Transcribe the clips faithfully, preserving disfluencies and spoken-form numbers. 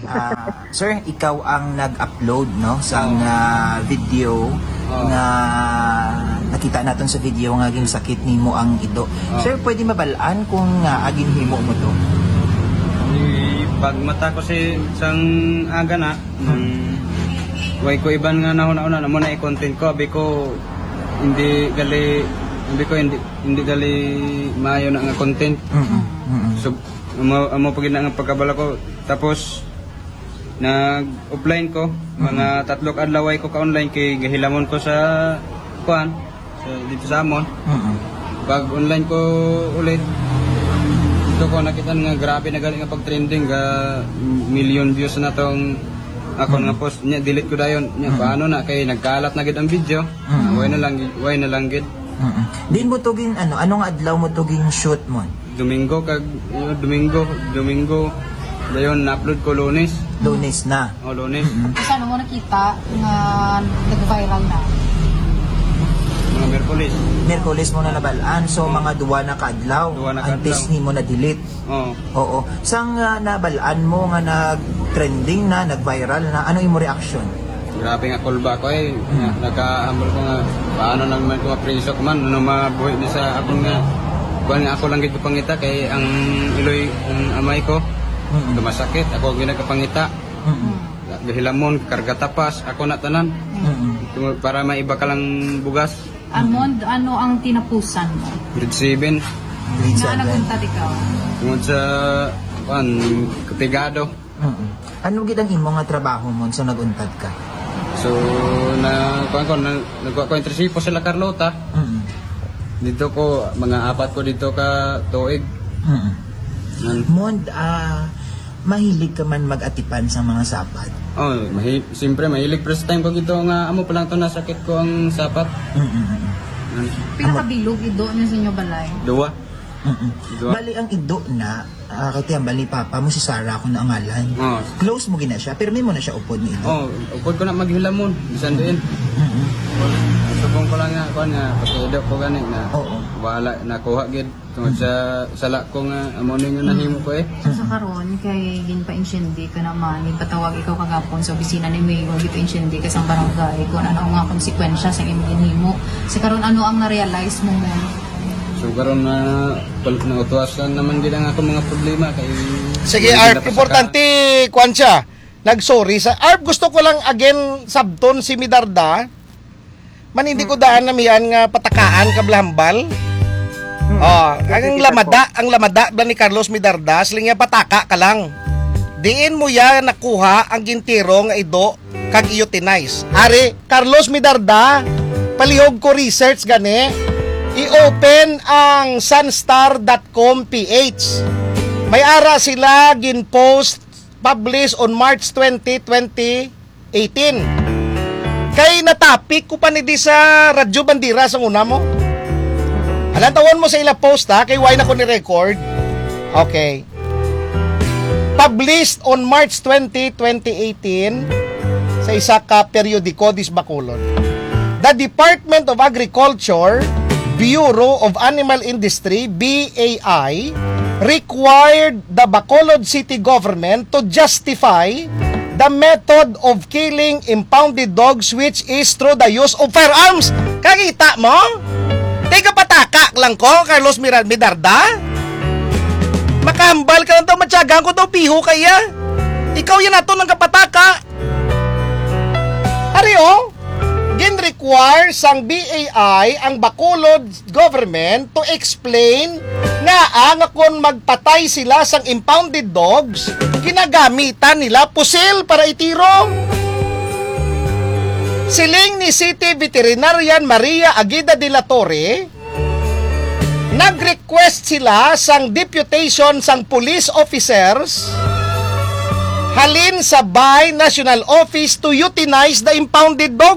Ah, sir, ikaw ang nag-upload no sa nga video Oh. na nakita naton sa video nga aging sakit nimo ang ido. Oh. Sir, pwede mabalaan kung nga aging himo mo to? Di pag mata ko si sang aga na, um, way ko iban nga nahuna-una na mo na i-content ko, abi ko hindi gali hindi ko hindi hindi gali maayo na nga content. Mm-mm. Mm-mm. So amo amo pag na nga pagkabala ko, tapos nag-offline ko, mga tatlong adlaw ay ko ka-online kay gahilamon ko sa kuan, sa dito sa amon. Mm-mm. Pag online ko ulit, dito ko nakita nga grabe na galing nga pag-trending, ga million views na tong ako nga post niya, delete ko dayon niya. Paano na kay nagkalat na gid ang video. Mm-hmm. Way na lang way na lang gid. Mm-mm. Din mo tuging ano, anong adlaw mo tuging shoot mo? Domingo kag yun, Domingo, Domingo dayon na-upload ko Lunes. Lunes na. O Lunes. Kasi ano mo nakita na nag-viral na? Mga Merkulis. Merkulis mo na nabalaan, so mga duwa na kadlaw. Duwa na Ang kadlaw. test nimo na delete. Oh. Oo. Sang nga nabalaan mo nga nag-trending na, nag-viral na, ano imo reaction? Grabe nga kulba ko eh. Nga, nagka-humble ko nga paano naman ko mapriso ko man ano mabuhi ni sa akong nga kuan nga ako lang gid ko pangita kay ang iloy ang amay ko. Mm-mm. Dumasakit ako ang ginagkapangita. Mm-mm. Gahilamon, karga tapas, ako na tanan. Mm-mm. Para maiba ka lang bugas. Amon, ano ang tinapusan mo? Grade seven. Grade Na seven. naguntad ikaw? Tungod sa kuan katigado. Mm-mm. Ano gid ang imo nga trabaho mo sa naguntad ka? So na kuan ko na nagkuha ko entresipo sa La Carlota. Mm-mm. Dito ko mga apat ko dito ka tuig. Mm-mm. Nan- Mond, ah, mahilig ka man mag-atipan sa mga sapat. Oh, mahi siyempre mahilig first time ko gito nga amo pa lang to nasakit ko ang sapat. Mm-mm. Nan- Pinakabilog ido niya sa inyo balay. Duwa. Mm-mm. Dua. Bali ang ido na, uh, kaya bali papa mo si Sarah ako na angalan. Oh. Close mo gina siya, pero may mo na siya upod ni ido. Oh, upod ko na maghilamon bisan din. Mm-mm. Subong ko lang nga kuan nga pakido ko gani na. Oo. Wala nakuha gid tungod sa sala ko nga amo ni nga nahimo ko eh. So sa karon kay ginpa-insyende ka naman, ipatawag ikaw kagapon sa opisina ni Mayor, gipa-insyende ka sa barangay kung ano ang mga konsekwensya sa imong ginhimo. Sa karon ano ang na-realize mo mo? So karon na pal na utuasan naman gid ang akong mga problema kay Sige, hindi Arp, napasaka. importante, kwan siya. Nag-sorry sa Arp, gusto ko lang again sabton si Midarda. Man hindi ko daan na miyan nga patakaan kablahambal. Oh, ang lamada, ang lamada ba ni Carlos Midarda, siling nga pataka ka lang. Diin mo ya nakuha ang gintiro nga ido kag i-utilize. Ari, Carlos Midarda, palihog ko research gani. I-open ang sunstar dot com p h. May ara sila gin-post publish on March twentieth, twenty eighteen. Kay natapik ko pa ni di sa Radyo Bandira sa una mo. Alam tawon mo sa ila post ha, kay why na ko ni record. Okay. Published on March twentieth, twenty eighteen sa isa ka periodiko dis Bacolod. The Department of Agriculture, Bureau of Animal Industry, B A I, required the Bacolod City Government to justify the method of killing impounded dogs, which is through the use of firearms. Kakita mo? Teka patakak lang ko, Carlos Mirad Midarda. Makahambal ka lang daw, matyagaan ko daw piho kaya. Ikaw yan ato ng kapataka. Ari oh, gin-require sang B A I ang Bacolod government to explain nga ang kung magpatay sila sang impounded dogs, ginagamitan nila pusil para itiro. Siling ni City Veterinarian Maria Aguida de la Torre, nag-request sila sang deputation sang police officers halin sa B A I National Office to euthanize the impounded dog.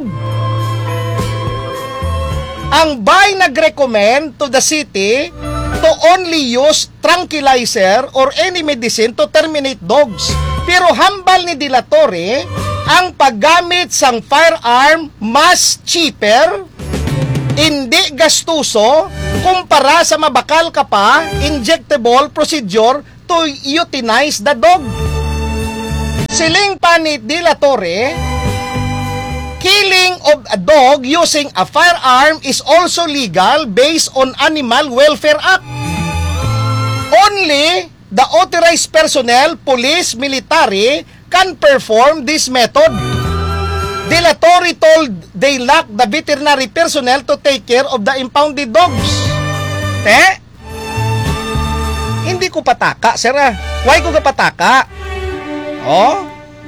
Ang B A I nag-recommend to the city to only use tranquilizer or any medicine to terminate dogs. Pero hambal ni De La Torre, ang paggamit sang firearm mas cheaper, hindi gastuso, kumpara sa mabakal ka pa injectable procedure to euthanize the dog. Siling pa ni De La Torre, killing of a dog using a firearm is also legal based on Animal Welfare Act. Only the authorized personnel, police, military, can perform this method. De La Torre told they lack the veterinary personnel to take care of the impounded dogs. Te? Hindi ko pataka, sir. ah. Why ko gapataka? Oh?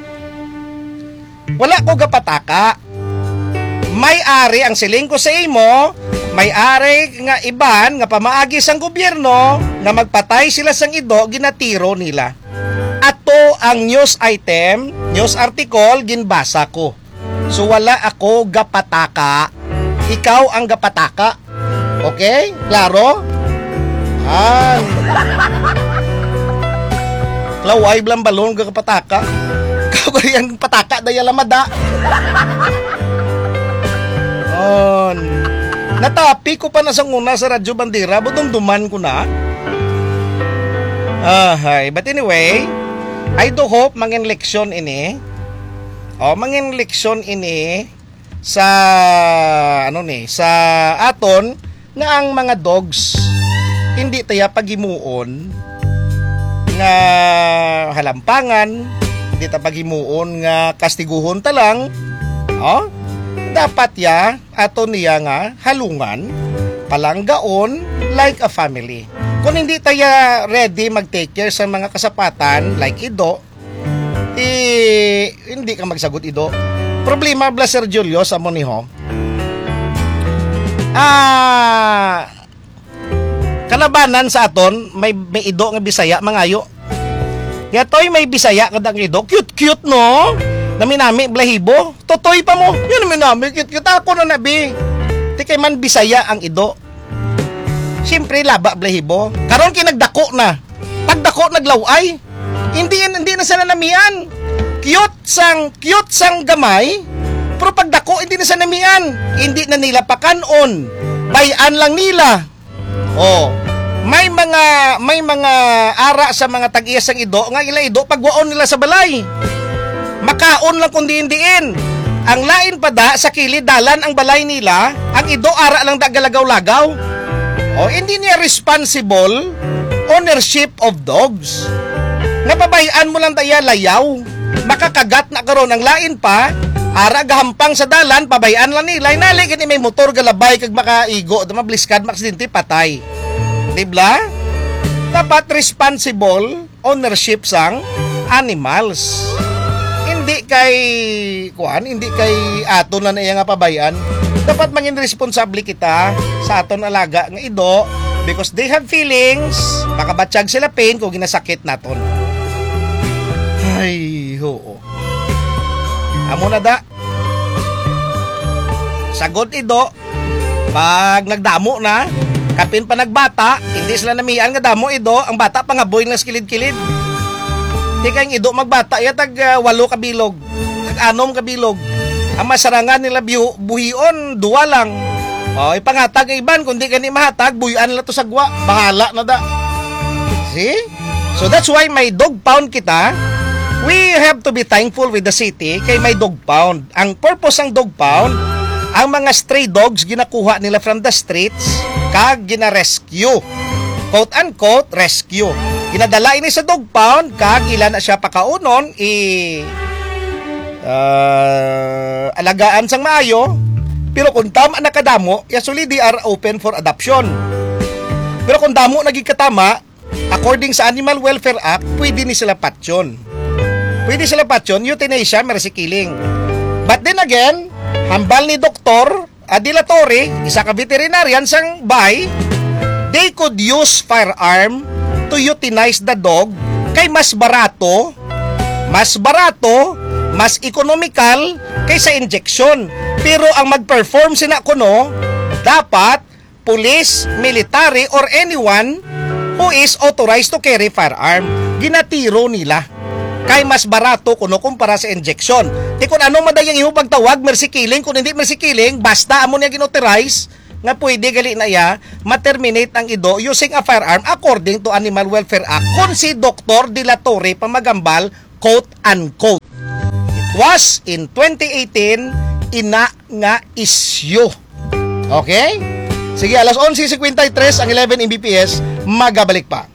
Wala ko gapataka. May-ari ang siling ko sa imo, may-ari nga iban nga pamaagi sang gobyerno nga magpatay sila sang ido, ginatiro nila. Ato ang news item, news article, ginbasa ko. So wala ako gapataka. Ikaw ang gapataka. Okay? Klaro? Ah. Klaway blang balon gapataka. Kaya yung pataka daya lamada. On. Natapi ko pa na sa nguna sa Radyo Bandera, budumduman ko na. Ah, hi. But anyway, I do hope mangin leksyon ini. O, mangin leksyon ini sa ano ni, sa aton nga ang mga dogs hindi taya pagimuon nga halampangan, hindi ta pagimuon nga kastiguhon ta lang. O, dapat ya aton niya nga halungan, palanggaon like a family. Kung hindi taya ready mag-take care sa mga kasapatan like ido, eh, hindi ka magsagot ido. Problema bla Sir Julio sa mo niho. Ah, kalabanan sa aton may may ido nga Bisaya mangayo. Yatoy may Bisaya kadang ido, cute cute no. Naminami blahibo, totoy pa mo. Yan naminami cute cute ako na nabi. Ti kay man Bisaya ang ido. Siyempre laba blahibo. Karon kinagdako na. Pagdako naglaway. Hindi hindi na sila namian. Cute sang cute sang gamay. Pero pagdako hindi na sa namian. Hindi na nila pakanon. Bayan lang nila. Oh, may mga may mga ara sa mga tag-iya sang ido nga ila ido pagwaon nila sa balay. Makaon lang kundi indiin. Ang lain pa da sa kilid dalan ang balay nila, ang ido ara lang da galagaw-lagaw. Oh, hindi niya responsible ownership of dogs. Napabayaan mo lang daya layaw. Makakagat na karon ang lain pa, ara gahampang sa dalan, pabayaan lang nila. Inali gani may motor galabay kag makaigo, mabiliskad maksidente patay. Dibla? Dapat responsible ownership sang animals. Hindi kay kuan, hindi kay aton na iya nga pabayaan. Dapat mangin responsable kita sa aton alaga nga ido because they have feelings. Makabatsyag sila pain kung ginasakit naton. Ay, oo. Amo na da. Sagot ido. Pag nagdamo na, kapin pa nagbata, hindi sila namian nga damo ido, ang bata pangaboy ng kilid-kilid. Di kayong ido magbata, yatag uh, walo kabilog, tag-anom kabilog. Ang masarangan nila bihu, buhion, duwa lang. O, ipangatag iban, kundi gani mahatag, buhian nila to sagwa. Bahala na da. See? So that's why may dog pound kita. We have to be thankful with the city kay may dog pound. Ang purpose ng dog pound, ang mga stray dogs ginakuha nila from the streets kag gina-rescue. Quote unquote, rescue. Ginadala ini sa dog pound kag ilan na siya pakaunon i uh, alagaan sang maayo. Pero kung tama na kadamo, usually they are open for adoption. Pero kung damo naging katama, according sa Animal Welfare Act, pwede ni sila patsyon. Pwede sila patsyon, euthanasia, mercy killing. But then again, hambal ni Doktor De La Torre, isa ka veterinarian sang bay, they could use firearm to euthanize the dog kay mas barato, mas barato, mas economical kaysa injection. Pero ang mag-perform sina kuno, dapat police, military, or anyone who is authorized to carry firearm. Ginatiro nila. Kay mas barato kuno kumpara sa injection. Di kung anong madayang iho pagtawag, mercy killing, kung hindi mercy killing, basta amo niya ginauthorize nga pwede gali na ya ma-terminate ang ido using a firearm according to Animal Welfare Act. Kung si Doktor De La Torre pamagambal, quote-unquote. It was in twenty eighteen, ina nga isyu. Okay? Sige, alas eleven fifty-three ang eleven M B P S, magabalik pa.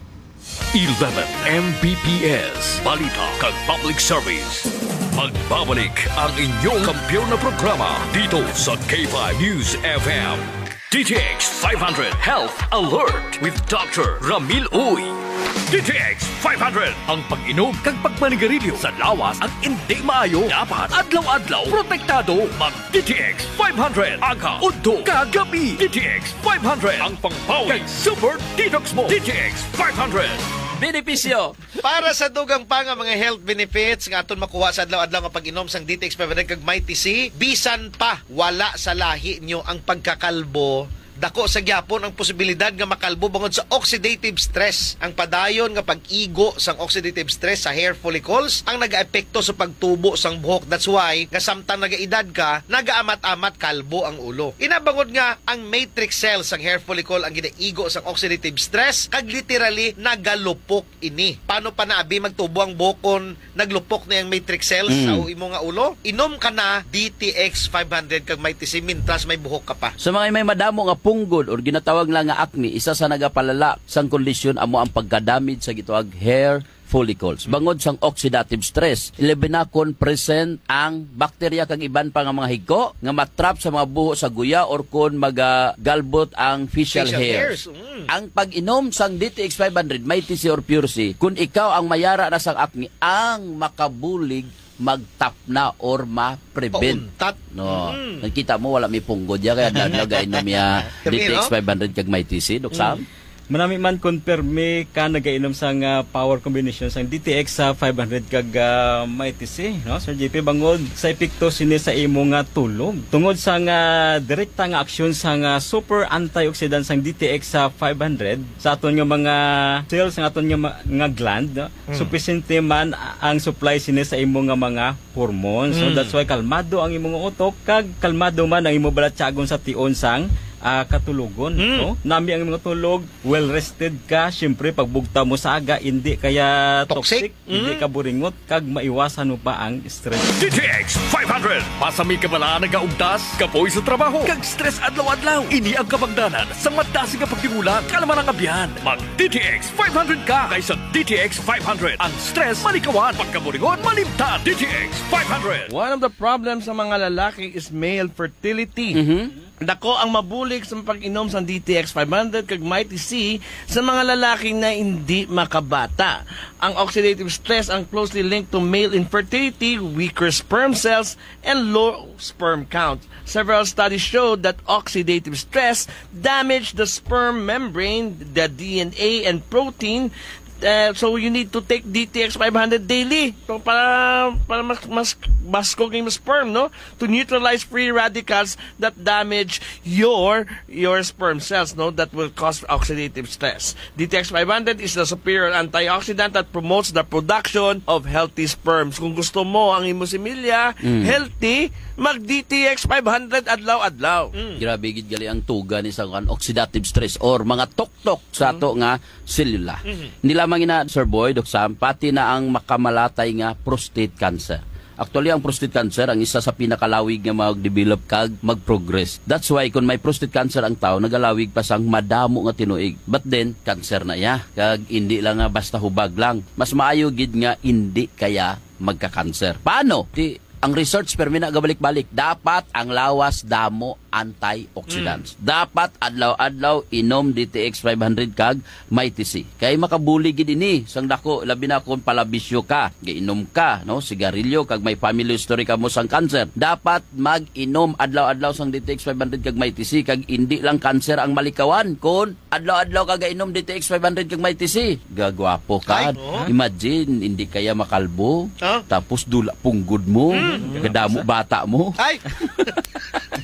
eleven M B P S, balita kag public service. Magbabalik ang inyong kampiyon na programa dito sa K five News F M. D T X five hundred Health Alert with Doctor Ramil Uy. D T X five hundred, ang pag-inom kag pagmanigarilyo sa lawas ang hindi maayo. Dapat adlaw-adlaw protektado. Mag-D T X five hundred aga udto kagabi. D T X five hundred, ang pangpawi kag super detox mo. D T X five hundred. Benepisyo Para sa dugang pa nga mga health benefits nga aton makuha sa adlaw-adlaw nga pag-inom sang D T X five hundred kag Mighty C, bisan pa wala sa lahi nyo ang pagkakalbo, dako sa gyapon ang posibilidad nga makalbo bangod sa oxidative stress. Ang padayon nga pag-igo sang oxidative stress sa hair follicles ang nagaepekto sa pagtubo sang buhok. That's why nga samtang nagaedad ka, nagaamat-amat kalbo ang ulo. Inabangod nga ang matrix cells sang hair follicle ang ginaigo sang oxidative stress kag literally nagalupok ini. Paano pa naabi magtubo ang buhokon naglupok na yung matrix cells Mm. sa imo nga ulo? Inom ka na D T X five hundred kag Mighty C mintras may buhok ka pa. Sa mga may madamo nga punggod or ginatawag lang nga acne, isa sa nagapalala sang kondisyon amo ang pagka-damage sa gituag hair follicles. Bangod sang oxidative stress, ilebinakon present ang bakterya kag iban pa nga mga higko nga matrap sa mga buho sa guya or kon magagalbot ang facial, Facial hairs. hairs, mm. Ang pag-inom sang D T X five hundred, Mighty C or Pure C, kung ikaw ang mayara na sang acne, ang makabulig magtap na or ma-prevent. Pauntat. No. Mm. Nakita mo wala may punggod ya kaya nagay inom ya D T X no? five hundred kag Mighty C, Dok Sam. Manami man konperme ka nagainom sang uh, power combination sang D T X sa five hundred kag uh, Mighty C, no? Sir J P, bangod sa epekto sini sa imo nga tulog. Tungod sa nga direkta nga aksyon sang uh, super antioxidant sang D T X sa five hundred sa aton nga mga cells nga aton nga, ma- nga gland, no? Mm. Sufficiente man ang supply sini sa imo nga mga hormones. So Mm. that's why kalmado ang imo nga utok kag kalmado man ang imo balatyagon sa tion sang Ah, katulugon, Mm. no? Nami ang mga tulog, well rested ka, syempre pagbugta mo sa aga, hindi kaya Toxic. toxic, hindi Mm. ka buringot, kag maiwasan mo pa ang stress. D T X five hundred, pasami ka bala nagaugdas, kapoy sa trabaho, kag stress adlaw-adlaw. Ini ang kapagdanan sa madasig nga pagtimulan, kalaman ang abyan. Mag D T X five hundred ka kaysa D T X five hundred. Ang stress malikawan, pagkaburingon malimtan. D T X five hundred. One of the problems sa mga lalaki is male fertility. Dako ang mabulig sa pag-inom sa D T X five hundred kag Mighty C sa mga lalaki na hindi makabata. Ang oxidative stress ang closely linked to male infertility, weaker sperm cells, and low sperm count. Several studies show that oxidative stress damage the sperm membrane, the D N A and protein. Uh, so you need to take D T X five hundred daily so para para mas mas basko yung sperm, no, to neutralize free radicals that damage your your sperm cells, no, that will cause oxidative stress. D T X five hundred is the superior antioxidant that promotes the production of healthy sperms. Kung gusto mo ang imo similya healthy, mag D T X five hundred adlaw-adlaw. Grabe gid gali ang tuga ni sa kan oxidative stress or mga tuktok sa ato nga selula. Nila ina Sir Boy, Dok Sam, pati na ang makamalatay nga prostate cancer. Actually, ang prostate cancer ang isa sa pinakalawig nga mag-develop kag mag-progress. That's why kung may prostate cancer ang tao, nagalawig pa sang madamo nga tinuig. But then, cancer na ya. Kag hindi lang nga basta hubag lang. Mas maayo gid nga hindi kaya magka-cancer. Paano? Di, ang research permina gabalik-balik, dapat ang lawas damo antioxidants. Dapat adlaw-adlaw inom D T X five hundred kag Mighty C. Kay makabuli gid ini sang dako labi na kung palabisyo ka, giinom ka, no, sigarilyo kag may family history ka mo sang cancer. Dapat mag-inom adlaw-adlaw sang D T X five hundred kag Mighty C kag hindi lang cancer ang malikawan kun adlaw-adlaw ka gainom D T X five hundred kag Mighty C. Gagwapo ka. Ay, oh. Imagine hindi kaya makalbo, Huh? tapos dula punggod mo, gadamo bata mo. Ay!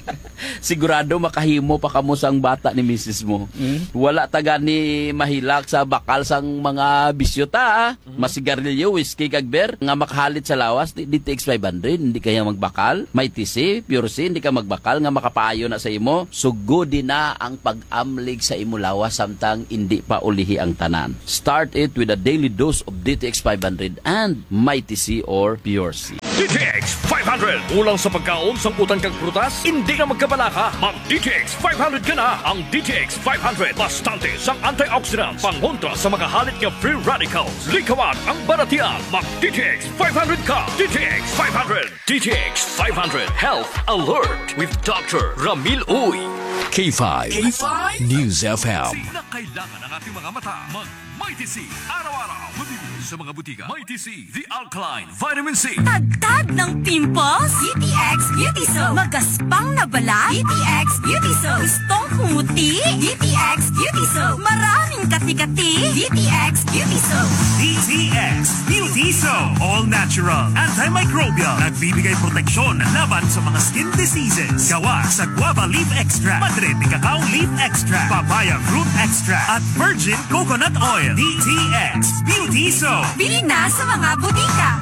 sigurado makahimo pa kamo sang bata ni misis mo. Wala taga ni mahilak sa bakal sang mga bisyota, ah. Masigarilyo, whiskey, kag beer, nga makahalit sa lawas, D T X five hundred, hindi kaya magbakal. May T C, Pure C, hindi ka magbakal, nga makapaayo na sa imo. Sugod din na ang pag-amlig sa imo lawas samtang hindi pa ulihi ang tanan. Start it with a daily dose of D T X five hundred and My T C or Pure C. D T X five hundred. Ulang sa pagkaon, samputan kang prutas, hindi na magkabalaka. Mag D T X five hundred ka na. Ang D T X five hundred, bastante sang antioxidants, pangontra sa mga halit nga free radicals. Likawan ang baratian. Mag D T X five hundred ka. D T X five hundred. D T X five hundred. Health Alert with Doctor Ramil Uy. K five. K five News F M. Na kailangan ng ating mga mata. Mag My T C. Araw-araw. Mabibili sa mga butika. My T C. The Alkaline Vitamin C. Tagtag ng pimples? D T X Beauty Soap. Magaspang na balat? D T X Beauty Soap. Gustong kumuti? D T X Beauty Soap. Maraming kati-kati? D T X Beauty Soap. D T X Beauty Soap. All natural. Antimicrobial. Nagbibigay proteksyon laban sa mga skin diseases. Gawa sa guava leaf extract, madrid ni cacao leaf extract, papaya fruit extract, at virgin coconut oil. D T X Beauty Soap. Bili na sa mga butika.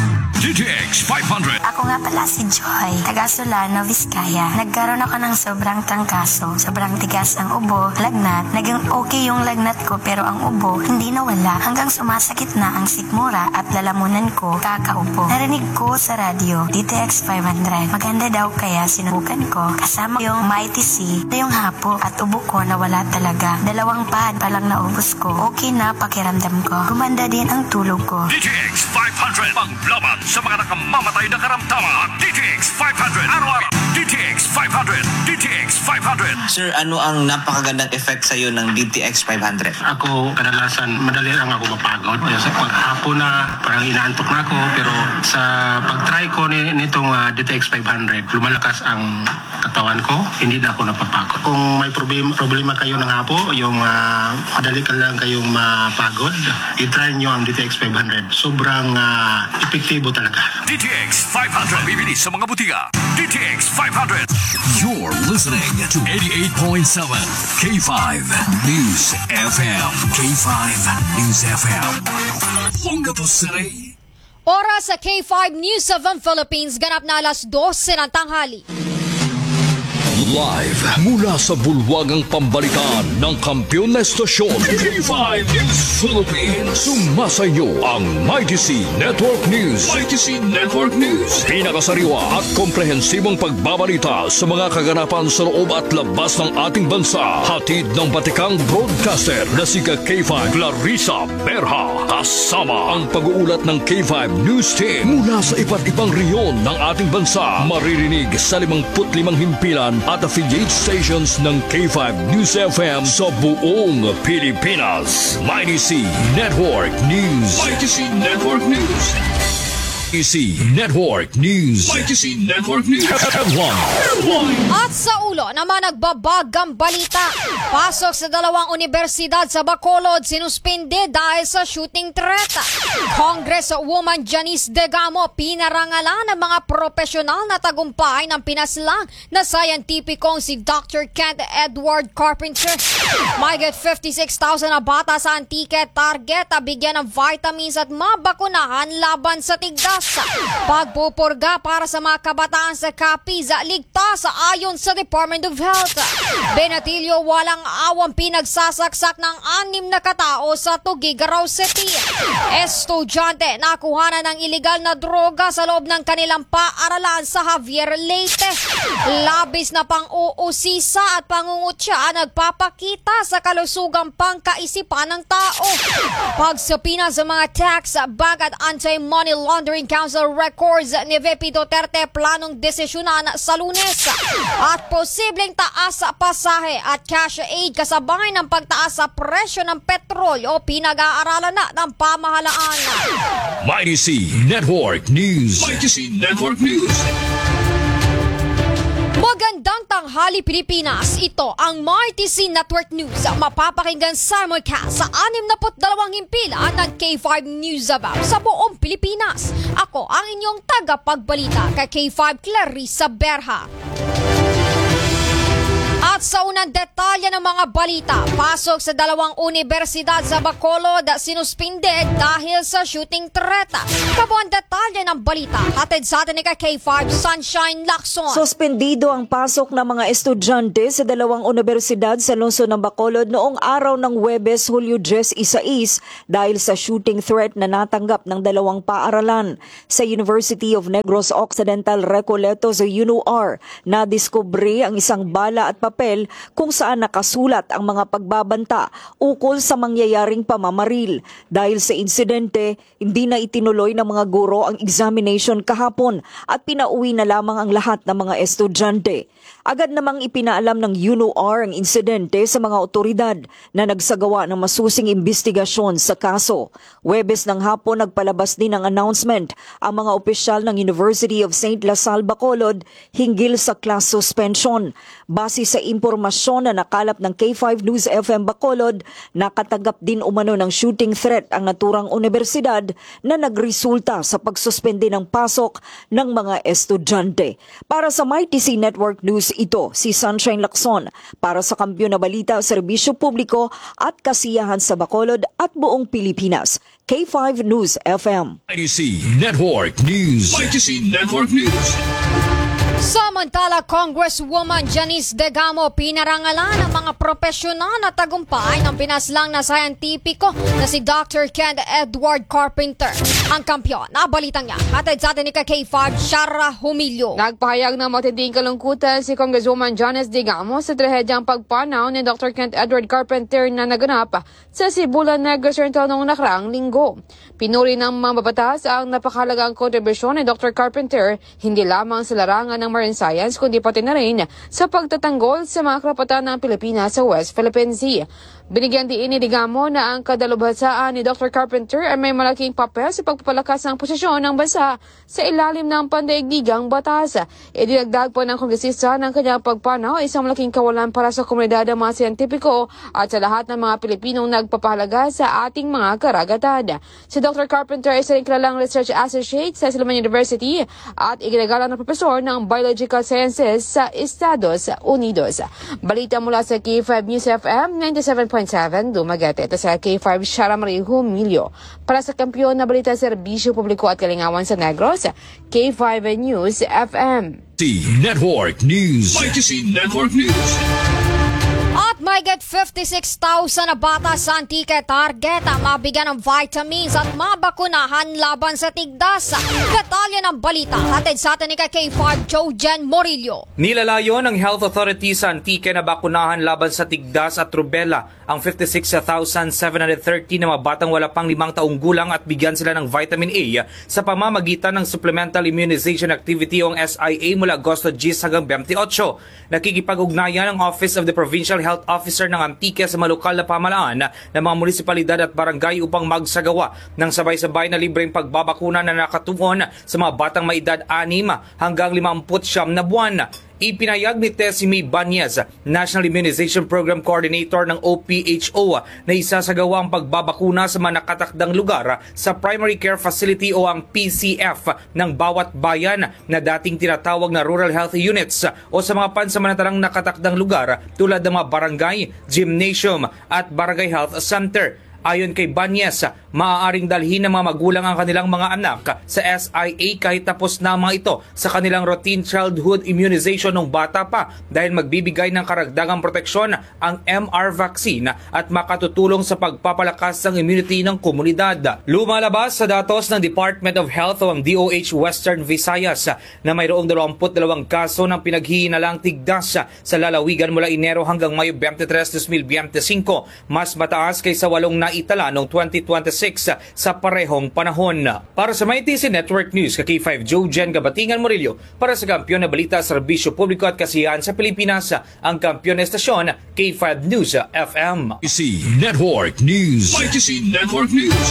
D T X five hundred. Ako nga pala si Joy, taga Solano, Vizcaya. Nagkaroon ako ng sobrang trangkaso, sobrang tigas ang ubo, lagnat. Naging okay yung lagnat ko pero ang ubo hindi nawala hanggang sumasakit na ang sikmura at lalamunan ko kakaupo. Narinig ko sa radyo, D T X five hundred. Maganda daw kaya sinubukan ko. Kasama yung My T C na yung hapo at ubo ko nawala talaga. Dalawang pad pa lang naubos ko. Okay na pakiramdam ko. Gumanda din ang tulog ko. D T X five hundred. Panglaban sa mga nakamamatay na karamdaman. D T X five hundred. Araw-araw. D T X five hundred. D T X five hundred. Sir, ano ang napakagandang effect sa'yo ng D T X five hundred? Ako, kadalasan, madali lang ako mapagod. Sa paghapon na, parang inaantok na ako. Pero sa pag-try ko ni, nitong uh, D T X five hundred, lumalakas ang katawan ko. Hindi na ako napapagod. Kung may problema, problema kayo ng hapo, yung uh, madali ka lang kayong mapagod, i-try nyo ang D T X five hundred. Sobrang uh, epektibo talaga. D T X five hundred. Bibili sa mga butika. D T X five hundred. You're listening to eighty-eight point seven K five News F M. K five News F M. Longapo City. Oras sa K five News of the Philippines, ganap na alas dose ng tanghali. Live mula sa bulwagang pambalitaan ng kampiyon na estasyon K five News Philippines. Sumasayo ang My T C Network News. My T C Network News. Pinakasariwa at komprehensibong pagbabalita sa mga kaganapan sa loob at labas ng ating bansa. Hatid ng batikang broadcaster na si K five Clarissa Berha. Kasama ang pag-uulat ng K five News Team mula sa iba't ibang reyon ng ating bansa. Maririnig sa limangput limang himpilan at affiliate stations ng K five News F M sa buong Pilipinas. My T C Network News. My T C Network News. My T C Network News. My T C Network News. Headline. At sa ulo naman nagbabagang balita. Pasok sa dalawang universidad sa Bacolod sinuspinde dahil sa shooting threat. Congresswoman Janice Degamo pinarangalan ng mga profesional na tagumpay ng pinaslang na scientificong si Doctor Kent Edward Carpenter. Mahigit fifty-six thousand na bata sa Antique target na bigyan ng vitamins at mabakunahan laban sa tigdas. Pagpupurga para sa mga kabataan sa Capiz ligtas ayon sa Department of Health. Benatilio walang awang pinagsasaksak ng anim na katao sa Tuguegarao City. Estudyante nakuha ng iligal na droga sa loob ng kanilang paaralan sa Javier Leyte. Labis na pang-uusisa at pangungutya nagpapakita sa kalusugang pangkaisipan ng tao. Pagsapina sa mga tax, bank at anti-money laundering Council records ni V P Duterte planong desisyonan sa Lunes at posibleng taas sa pasahe at cash aid kasabay ng pagtaas sa presyo ng petrolyo pinag-aaralan na ng pamahalaan. My T C Network News. My T C Network News. Magandang tanghali Pilipinas, ito ang My T C Network News. Mapapakinggan simulcast sa anim na dalawang himpilan ng K five News About sa buong Pilipinas. Ako ang inyong tagapagbalita kay K five Clarissa Berha. At sa unang detalye ng mga balita, pasok sa dalawang universidad sa Bacolod sinuspinde dahil sa shooting threat. Kabuang detalye ng balita, hatid sa atin ni K five Sunshine Lacson. Suspendido ang pasok ng mga estudyante sa dalawang universidad sa lungsod ng Bacolod noong araw ng Huwebes, Hulyo diyes-isa dahil sa shooting threat na natanggap ng dalawang paaralan. Sa University of Negros Occidental Recoletos o U N O R, nadiskubre ang isang bala at papel kung saan nakasulat ang mga pagbabanta ukol sa mangyayaring pamamaril. Dahil sa insidente, hindi na itinuloy ng mga guro ang examination kahapon at pinauwi na lamang ang lahat ng mga estudyante. Agad namang ipinaalam ng U N O R ang insidente sa mga otoridad na nagsagawa ng masusing investigasyon sa kaso. Huwebes ng hapon nagpalabas din ng announcement ang mga opisyal ng University of Saint La Salle Bacolod hinggil sa class suspension. Base sa impormasyon na nakalap ng K five News F M Bacolod, nakatanggap din umano ng shooting threat ang naturang universidad na nagresulta sa pagsuspende ng pasok ng mga estudyante. Para sa Mighty C Network News, ito si Sunshine Lacson para sa Kampiyon na Balita, Serbisyo Publiko at Kasiyahan sa Bacolod at buong Pilipinas. K five News F M. Mighty C Network News. Mighty C Network News. Samantala, Congresswoman Janice Degamo pinarangalan ng mga profesional na tagumpay ng pinaslang na scientifico na si Doctor Ken Edward Carpenter. Ang kampyon, nabalitang niya, hatid sa atin ni K five Shara Humilio. Nagpahayag ng matinding kalungkutan si Congresswoman Janice Degamo sa trahedyang pagpanaw ni Doctor Ken Edward Carpenter na naganap sa Sibulan Negros Oriental noong nakaraang linggo. Pinuri ng mga babatas ang napakahalagang kontribusyon ni Doctor Carpenter hindi lamang sa larangan ng marine science kundi pati na rin sa pagtatanggol sa mga karapatan ng Pilipinas sa West Philippine Sea. Binigyan din ni Degamo na ang kadalubhasaan ni Doctor Carpenter ay may malaking papel sa pagpapalakas ng posisyon ng bansa sa ilalim ng pandaigdigang batas. Idinagdag po ng kongresista ng kanyang pagpanaw isang malaking kawalan para sa komunidad ng mga siyentipiko at sa lahat ng mga Pilipinong nagpapahalaga sa ating mga karagatan. Si Doctor Carpenter ay isa ring kilalang research associate sa Silliman University at iginagalang na profesor ng Biological Sciences sa Estados Unidos. Balita mula sa K five News F M ninety-seven point seven Dumaguete. Ito sa K five Shara Marie Humilio. Para sa Kampiyon na Balita, Serbisyo Publiko at Kalingawan sa Negros, K five News F M. C Network News. Mighty C Network News. At may get fifty-six thousand na bata sa Antique target ang mabigyan ng vitamins at mabakunahan laban sa tigdas. Detalye ng balita, hatid sa atin ni K five Jojen Morillo. Nilalayo ng Health Authority sa Antique na bakunahan laban sa tigdas at rubella ang fifty-six thousand seven hundred thirty na mga batang wala pang limang taong gulang at bigyan sila ng vitamin A sa pamamagitan ng Supplemental Immunization Activity o S I A mula Agosto ten hanggang twenty-eight. Nakikipag-ugnayan ang Office of the Provincial Health Officer ng Antique sa mga lokal na pamahalaan ng mga munisipalidad at barangay upang magsagawa ng sabay-sabay na libreng pagbabakuna na nakatuon sa mga batang may edad anim hanggang limampu't siyam na buwan. Ipinayag ni Tessie May Banyez, National Immunization Program Coordinator ng O P H O, na isasagawa ang pagbabakuna sa mga nakatakdang lugar sa Primary Care Facility o ang P C F ng bawat bayan na dating tinatawag na Rural Health Units o sa mga pansamantalang nakatakdang lugar tulad ng mga barangay, gymnasium at barangay health center. Ayon kay Banyes, maaaring dalhin ng mga magulang ang kanilang mga anak sa S I A kahit tapos na mga ito sa kanilang routine childhood immunization ng bata pa dahil magbibigay ng karagdagang proteksyon ang M R vaccine at makatutulong sa pagpapalakas ng immunity ng komunidad. Lumalabas sa datos ng Department of Health o ang D O H Western Visayas na mayroong dalawampu't dalawang kaso ng pinaghihinalang tigdas sa lalawigan mula Enero hanggang Mayo twenty-tres, twenty twenty-five, mas mataas kaysa walong na itala noong twenty twenty-six sa parehong panahon. Para sa Mighty C Network News, K five Jojen Gabatingan Morillo, para sa Kampiyon na Balita, Serbisyo Publiko at Kasiyahan sa Pilipinas, ang kampiyon na estasyon, K five News F M. C Network News. Mighty C Network News.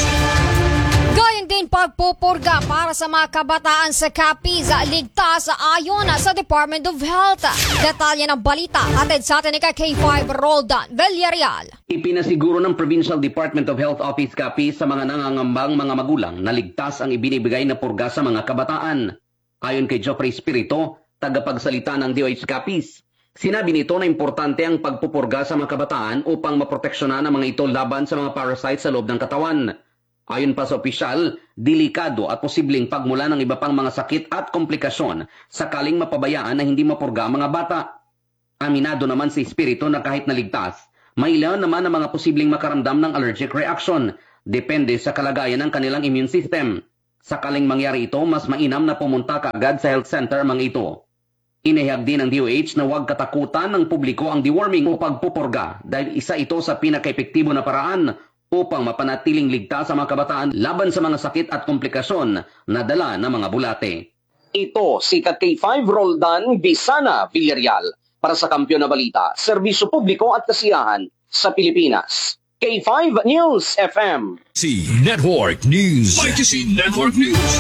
Gayon din pagpupurga para sa mga kabataan sa Capiz, ligtas ayon sa Department of Health. Detalye ng balita, hatid sa atin ni K five Roldan Villarreal. Ipinasiguro ng Provincial Department of Health Office Capiz sa mga nangangambang mga magulang na ligtas ang ibinibigay na purga sa mga kabataan. Ayon kay Geoffrey Spirito, tagapagsalita ng D O H Capiz, Sinabi nito na importante ang pagpupurga sa mga kabataan upang maproteksyonan ang mga ito laban sa mga parasites sa loob ng katawan. Ayon pa sa opisyal, delikado at posibleng pagmula ng iba pang mga sakit at komplikasyon sakaling mapabayaan na hindi mapurga ang mga bata. Aminado naman si Espiritu na kahit naligtas, may ilan naman ang mga posibleng makaramdam ng allergic reaction, depende sa kalagayan ng kanilang immune system. Sakaling mangyari ito, mas mainam na pumunta kaagad sa health center mga ito. Inihayag din ng D O H na huwag katakutan ng publiko ang deworming o pagpupurga dahil isa ito sa pinaka-epektibo na paraan upang mapanatiling ligtas sa mga kabataan laban sa mga sakit at komplikasyon na dala ng mga bulate. Ito si K five Roldan Bisana Villarreal para sa Kampiyon na Balita, Serbisyo Publiko at Kasiyahan sa Pilipinas. K five News F M. C Network News. Y K C Network News.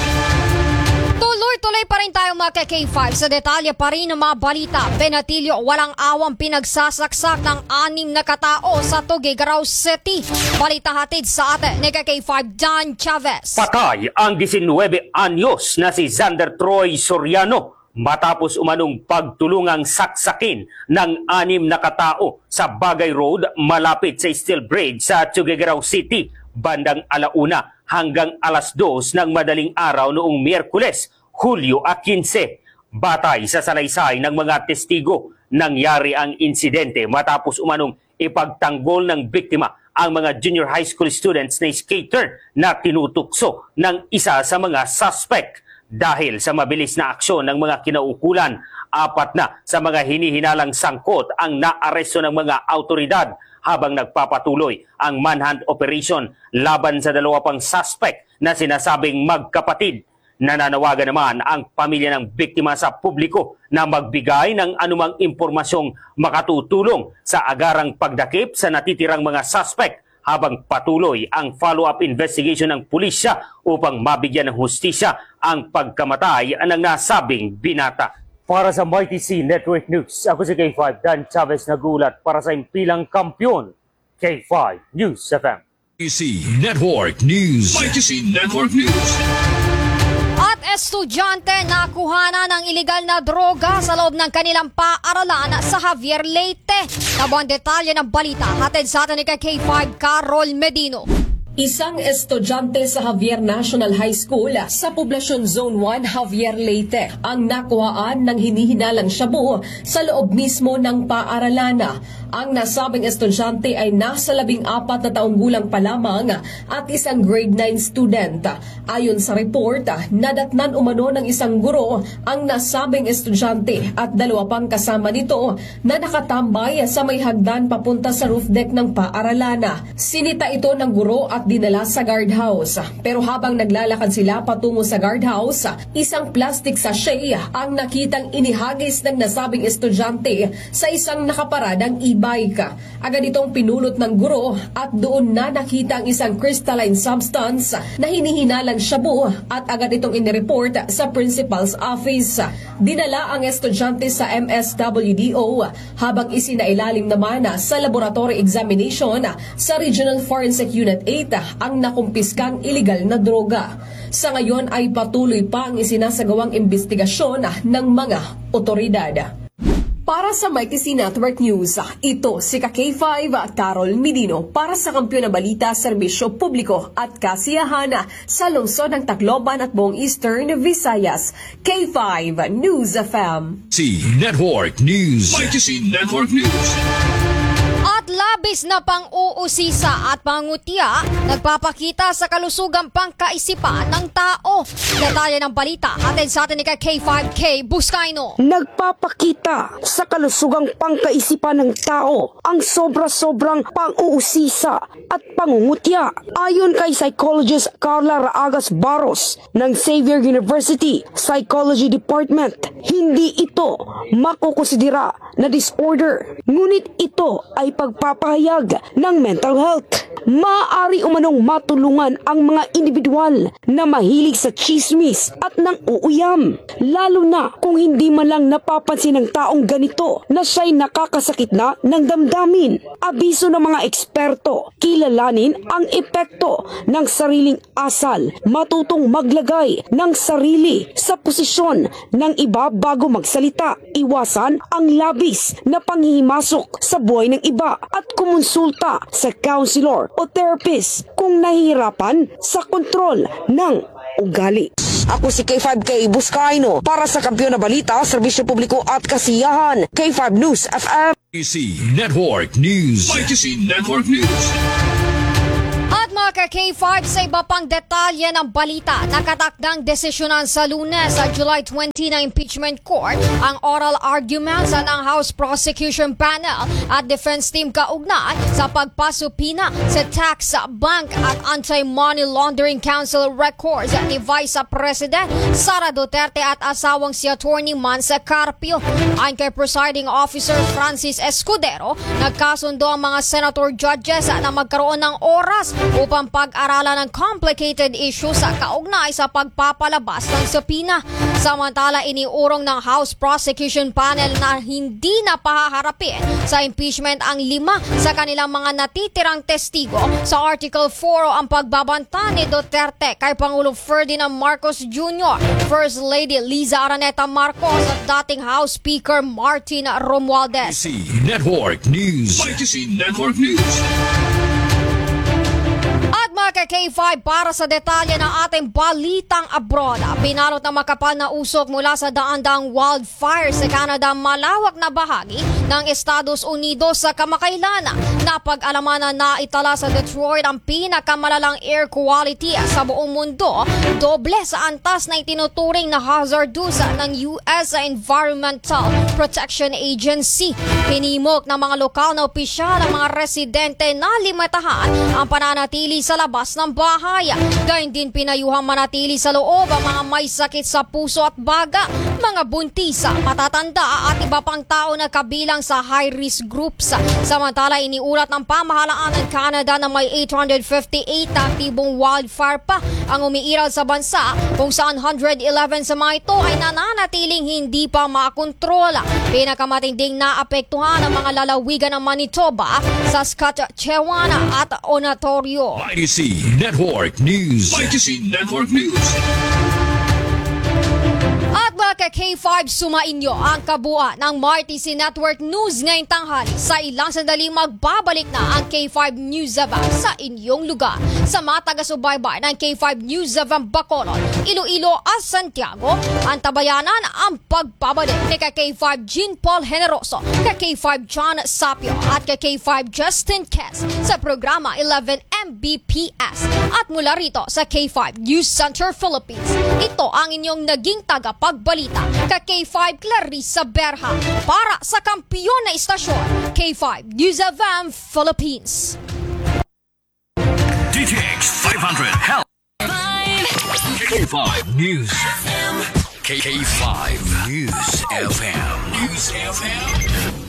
Tuloy-tuloy pa rin tayo mga K five sa detalye pa rin ng mga balita. Benatilio walang awang pinagsasaksak ng anim na katao sa Tuguegarao City. Balita hatid sa atin ni K five Dan Chavez. Patay ang nineteen anyos na si Xander Troy Soriano matapos umanong pagtulungang saksakin ng anim na katao sa Bagay Road malapit sa Steel Bridge sa Tuguegarao City bandang alauna hanggang alas dos ng madaling araw noong Miyerkules, Hulyo quince. Batay sa salaysay ng mga testigo, nangyari ang insidente matapos umanong ipagtanggol ng biktima ang mga junior high school students na skater na tinutukso ng isa sa mga suspect. Dahil sa mabilis na aksyon ng mga kinaukulan, apat na sa mga hinihinalang sangkot ang naaresto ng mga autoridad habang nagpapatuloy ang manhunt operation laban sa dalawa pang suspect na sinasabing magkapatid. Nananawagan naman ang pamilya ng biktima sa publiko na magbigay ng anumang impormasyong makatutulong sa agarang pagdakip sa natitirang mga suspect habang patuloy ang follow-up investigation ng pulisya upang mabigyan ng hustisya ang pagkamatay ng nasabing binata. Para sa Y T C Network News, ako si K five Dan Chavez nagulat para sa impilang kampiyon. K five News F M. Y K C Network News. Y K C Network News. At estudyante nakuha na ng ilegal na droga sa loob ng kanilang paaralan sa Javier Leyte. Nabuang detalye ng balita hatid sa atin ni K five Carol Medino. Isang estudyante sa Javier National High School sa Poblacion Zone one, Javier Leyte ang nakuhaan ng hinihinalang shabu sa loob mismo ng paaralan. Ang nasabing estudyante ay nasa labing apat na taong gulang pa lamang at isang grade nine student. Ayon sa report, nadatnan umano ng isang guro ang nasabing estudyante at dalawa pang kasama nito na nakatambay sa may hagdan papunta sa roof deck ng paaralan. Sinita ito ng guro at dinala sa guardhouse. Pero habang naglalakad sila patungo sa guardhouse, isang plastic sachet ang nakitang inihagis ng nasabing estudyante sa isang nakaparadang e-bike. Agad itong pinulot ng guro at doon na nakita ang isang crystalline substance na hinihinalang shabu at agad itong inireport sa principal's office. Dinala ang estudyante sa M S W D O habang isinailalim naman sa laboratory examination sa Regional Forensic Unit eight ang nakumpiskang iligal na droga. Sa ngayon ay patuloy pa ang isinasagawang investigasyon ng mga otoridad. Para sa Y T C Network News, ito si K five Carol Medino para sa Kampiyon na Balita, Serbisyo Publiko at Kasiyahan sa lungsod ng Tacloban at buong Eastern Visayas. K five News F M. C Network News. Y K C Network News. At labis na pang-uusisa at pangutya, nagpapakita sa kalusugang pangkaisipan ng tao. Detalye ng balita, atin sa atin ni K five K Buscaino. Nagpapakita sa kalusugang pangkaisipan ng tao ang sobra-sobrang pang-uusisa at pangungutya. Ayon kay psychologist Carla Raagas Barros ng Xavier University Psychology Department, hindi ito makukonsidera na disorder, ngunit ito ay pag pagpapahayag ng mental health. Maaari umanong matulungan ang mga individual na mahilig sa chismis at nang uuyam, lalo na kung hindi man lang napapansin ng taong ganito na siya'y nakakasakit na ng damdamin. Abiso ng mga eksperto, kilalanin ang epekto ng sariling asal, matutong maglagay ng sarili sa posisyon ng iba bago magsalita, iwasan ang labis na panghihimasok sa buhay ng iba at kumonsulta sa counselor o therapist kung nahihirapan sa kontrol ng ugali. Ako si K five K Buscaino para sa Kampiyon na Balita, Serbisyo Publiko at Kasiyahan, K five News F M. Y C Network News. Y C Network News. At mga ka-K five, sa iba pang detalye ng balita, nakatakdang desisyonan sa Lunes sa July twentieth na impeachment court ang oral arguments ng House Prosecution Panel at Defense Team kaugnay sa pagpasupina sa Tax, Bank at Anti-Money Laundering Council records ni Vice President Sara Duterte at asawang si Attorney Mansa Carpio. Ayon kay Presiding Officer Francis Escudero, nagkasundo ang mga senator judges na magkaroon ng oras upang pag-aralan ng complicated issue sa kaugnay sa pagpapalabas ng subpoena. Samantala, iniurong ng House Prosecution Panel na hindi na pahaharapin sa impeachment ang lima sa kanilang mga natitirang testigo sa Article four ang pagbabanta ni Duterte kay Pangulong Ferdinand Marcos Junior, First Lady Liza Araneta Marcos at dating House Speaker Martin Romualdez. Y C Network News. Y C Network News. At mga ka-K five, para sa detalye ng ating balitang abroad, binalot ng makapal na usok mula sa daan-daang wildfire sa Canada malawak na bahagi ng Estados Unidos sa kamakailan. Napag-alaman na naitala sa Detroit ang pinakamalalang air quality sa buong mundo, doble sa antas na itinuturing na hazardous ng U S Environmental Protection Agency. Hinimok ng mga lokal na opisyal ang mga residente na limitahan ang pananatili sa labas ng bahay. Gayun din pinayuhang manatili sa loob ang mga may sakit sa puso at baga, mga buntis, matatanda at iba pang tao na kabilang sa high-risk groups. Samantala, iniulat ng pamahalaan ng Canada na may eight hundred fifty-eight aktibong wildfire pa ang umiiral sa bansa, kung saan one hundred eleven sa mga ito ay nananatiling hindi pa makontrola. Pinakamatinding naapektuhan ang mga lalawigan ng Manitoba, Saskatchewan at Ontario. Y C Network News. Y C Network News. At mga ka-K five, sumainyo ang kabuuan ng M R T C Network News ngayong tanghali. Sa ilang sandali magbabalik na ang K five News Event sa inyong lugar. Sa mga taga-subaybay ng K five News Event Bacolod, Iloilo at Santiago, ang tabayanan ang pagbabalik ni ka-K five Jean Paul Generoso, ka-K five John Sapio at ka-K five Justin Kess sa programa eleven M B P S. At mula rito sa K five News Center Philippines, ito ang inyong naging tagapagbalita, ka-K five Clarissa Berha para sa kampiyon na istasyon, K five News F M Philippines. D T X five hundred Help. K five News. K five News F M. News F M.